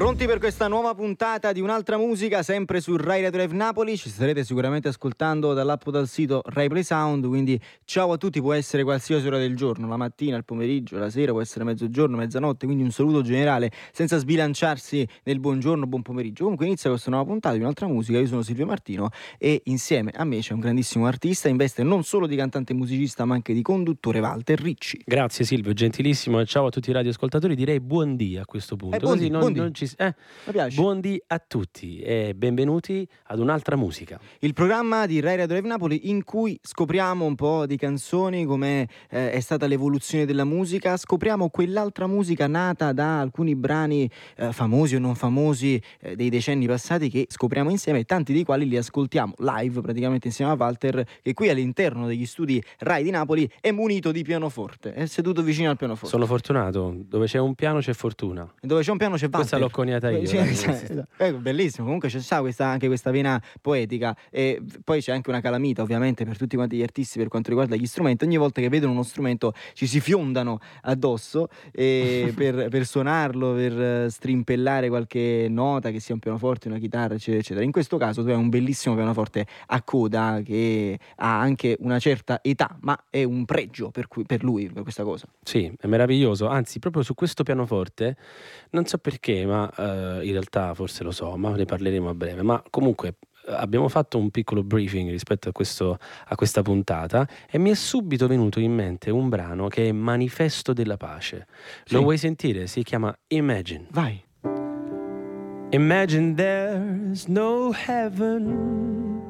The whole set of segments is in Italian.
Pronti per questa nuova puntata di Un'altra musica, sempre su Rai Radio Live Napoli. Ci starete sicuramente ascoltando dall'app o dal sito Rai Play Sound, quindi ciao a tutti, può essere qualsiasi ora del giorno, la mattina, il pomeriggio, la sera, può essere mezzogiorno, mezzanotte, quindi un saluto generale senza sbilanciarsi nel buongiorno, buon pomeriggio. Comunque inizia questa nuova puntata di Un'altra musica. Io sono Silvio Martino e insieme a me c'è un grandissimo artista, in veste non solo di cantante e musicista ma anche di conduttore, Walter Ricci. Grazie Silvio, gentilissimo, e ciao a tutti i radioascoltatori. Direi buondì a questo punto, così non ci mi piace. Buondì a tutti e benvenuti ad Un'altra musica, il programma di Rai Radio Live Napoli in cui scopriamo un po' di canzoni, come è stata l'evoluzione della musica, scopriamo quell'altra musica nata da alcuni brani famosi o non famosi dei decenni passati, che scopriamo insieme, tanti dei quali li ascoltiamo live praticamente insieme a Walter, che qui all'interno degli studi Rai di Napoli è munito di pianoforte, è seduto vicino al pianoforte. Sono fortunato, dove c'è un piano c'è fortuna, e dove c'è un piano c'è Walter. Questa l'ho coniata io. Bellissimo, comunque c'è anche questa vena poetica, e poi c'è anche una calamita ovviamente per tutti quanti gli artisti per quanto riguarda gli strumenti. Ogni volta che vedono uno strumento ci si fiondano addosso per suonarlo, per strimpellare qualche nota, che sia un pianoforte, una chitarra, eccetera eccetera. In questo caso tu hai un bellissimo pianoforte a coda che ha anche una certa età, ma è un pregio per lui, per questa cosa. Sì, è meraviglioso, anzi proprio su questo pianoforte non so perché, ma in realtà forse lo so, ma ne parleremo a breve. Ma comunque abbiamo fatto un piccolo briefing rispetto a questa puntata e mi è subito venuto in mente un brano che è Manifesto della pace. Sì. Lo vuoi sentire? Si chiama Imagine. Vai. Imagine there's no heaven.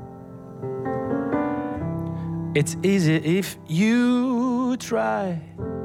It's easy if you try.